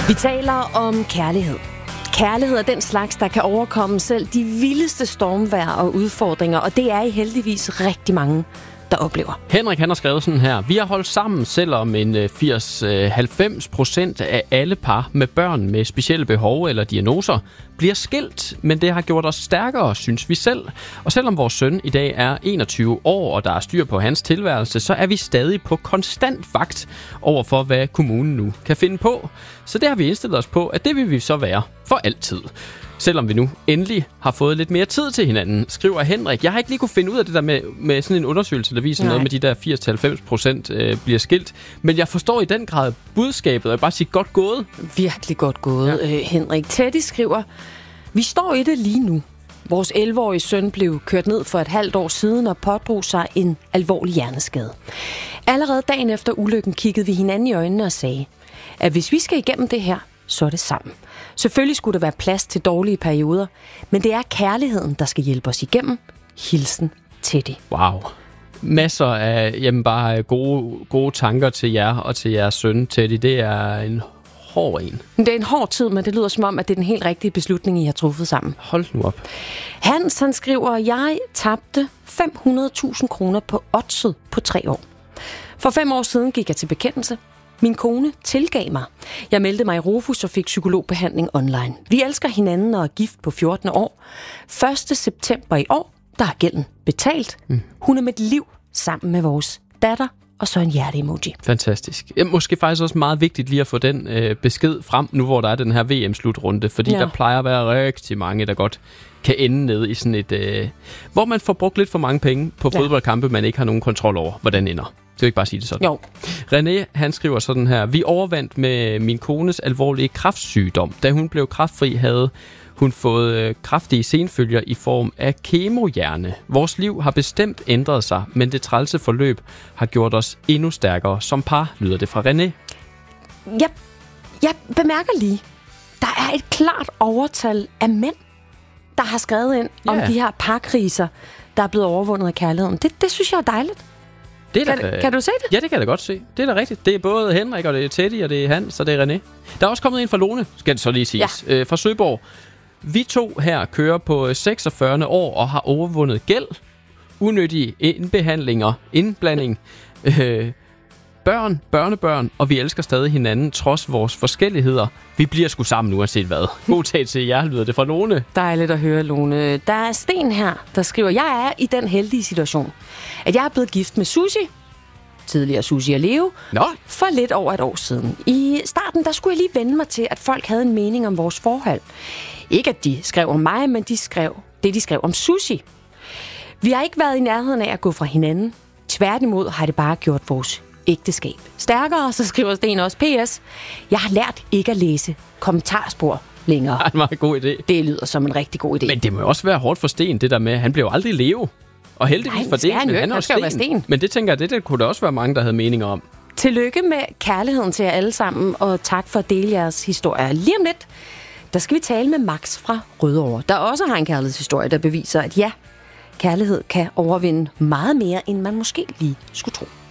Vi taler om kærlighed. Kærlighed er den slags, der kan overkomme selv de vildeste stormvejr og udfordringer, og det er I heldigvis rigtig mange, der oplever. Henrik han har skrevet sådan her: Vi har holdt sammen, selvom en 80-90% af alle par med børn med specielle behov eller diagnoser bliver skilt, men det har gjort os stærkere, synes vi selv. Og selvom vores søn i dag er 21 år, og der er styr på hans tilværelse, så er vi stadig på konstant vagt over for, hvad kommunen nu kan finde på. Så det har vi indstillet os på, at det vil vi så være for altid. Selvom vi nu endelig har fået lidt mere tid til hinanden, skriver Henrik. Jeg har ikke lige kunne finde ud af det der med sådan en undersøgelse, der viser noget med de der 80-90% bliver skilt. Men jeg forstår i den grad budskabet, og jeg bare sige godt gået. Virkelig godt gået, ja. Henrik. Teddy skriver: Vi står i det lige nu. Vores 11-årige søn blev kørt ned for et halvt år siden og pådrog sig en alvorlig hjerneskade. Allerede dagen efter ulykken kiggede vi hinanden i øjnene og sagde, at hvis vi skal igennem det her, så er det sammen. Selvfølgelig skulle der være plads til dårlige perioder, men det er kærligheden, der skal hjælpe os igennem. Hilsen, Teddy. Wow. Masser af bare gode tanker til jer og til jeres søn, Teddy. Det er en hård en. Det er en hård tid, men det lyder som om, at det er den helt rigtige beslutning, I har truffet sammen. Hold nu op. Hans, han skriver: Jeg tabte 500.000 kroner på oddset på 3 år. For 5 år siden gik jeg til bekendelse. Min kone tilgav mig. Jeg meldte mig i Rufus og fik psykologbehandling online. Vi elsker hinanden og er gift på 14 år. 1. september i år, der er gælden betalt. Hun er mit liv sammen med vores datter, og så en hjerte-emoji. Fantastisk. Måske faktisk også meget vigtigt lige at få den besked frem, nu hvor der er den her VM-slutrunde, fordi der plejer at være rigtig mange, der godt kan ende ned i sådan et... hvor man får brugt lidt for mange penge på fodboldkampe, man ikke har nogen kontrol over, hvordan ender. Det vil ikke bare sige det sådan. Jo. René, han skriver sådan her: Vi overvandt med min kones alvorlige kræftsygdom. Da hun blev kræftfri, havde hun fået kraftige senfølger i form af kemohjerne. Vores liv har bestemt ændret sig, men det trælse forløb har gjort os endnu stærkere som par, lyder det fra René. Jeg bemærker lige, der er et klart overtal af mænd, der har skrevet ind om de her parkriser, der er blevet overvundet af kærligheden. Det synes jeg er dejligt. Kan du se det? Ja, det kan jeg da godt se. Det er da rigtigt. Det er både Henrik, og det er Teddy, og det er Hans, og det er René. Der er også kommet en fra Lone, skal det så lige siges, fra Søborg. Vi to her kører på 46. år og har overvundet gæld, unødige indblanding, børn, børnebørn, og vi elsker stadig hinanden, trods vores forskelligheder. Vi bliver sgu sammen uanset hvad. God tag til jer, lyder det fra Lone. Dejligt at høre, Lone. Der er Sten her, der skriver: Jeg er i den heldige situation, at jeg er blevet gift med Susie, tidligere Susie og Leo, for lidt over et år siden. I starten, der skulle jeg lige vende mig til, at folk havde en mening om vores forhold. Ikke at de skrev om mig, men de skrev om Susie. Vi har ikke været i nærheden af at gå fra hinanden. Tværtimod har det bare gjort vores ægteskab stærkere. Så skriver Sten også: PS. Jeg har lært ikke at læse kommentarspor længere. Det var en god idé. Det lyder som en rigtig god idé. Men det må jo også være hårdt for Sten, det der med, han blev aldrig Leo. Og heldigvis for det, men han er også Sten. Men det tænker jeg, det kunne der også være mange, der havde meninger om. Tillykke med kærligheden til jer alle sammen, og tak for at dele jeres historier. Lige om lidt, der skal vi tale med Max fra Rødovre, der også har en kærlighedshistorie, der beviser, at kærlighed kan overvinde meget mere, end man måske lige skulle tro.